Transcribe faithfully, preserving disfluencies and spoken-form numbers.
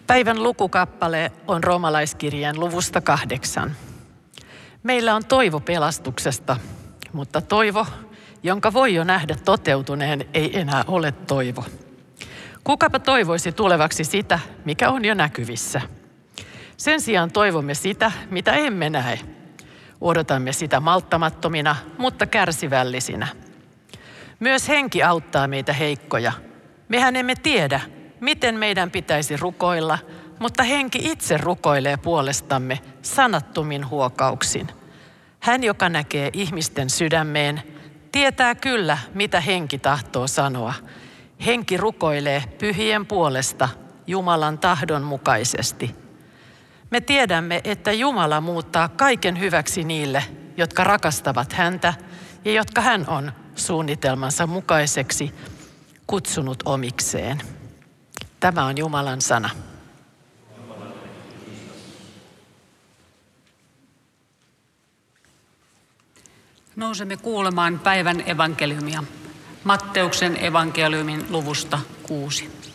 Päivän lukukappale on roomalaiskirjeen luvusta kahdeksan. Meillä on toivo pelastuksesta, mutta toivo, jonka voi jo nähdä toteutuneen, ei enää ole toivo. Kukapa toivoisi tulevaksi sitä, mikä on jo näkyvissä? Sen sijaan toivomme sitä, mitä emme näe. Odotamme sitä malttamattomina, mutta kärsivällisinä. Myös henki auttaa meitä heikkoja. Mehän emme tiedä, miten meidän pitäisi rukoilla, mutta henki itse rukoilee puolestamme sanattomin huokauksin. Hän, joka näkee ihmisten sydämeen, tietää kyllä, mitä henki tahtoo sanoa. Henki rukoilee pyhien puolesta Jumalan tahdon mukaisesti. Me tiedämme, että Jumala muuttaa kaiken hyväksi niille, jotka rakastavat häntä ja jotka hän on suunnitelmansa mukaiseksi kutsunut omikseen. Tämä on Jumalan sana. Nousemme kuulemaan päivän evankeliumia. Matteuksen evankeliumin luvusta kuusi.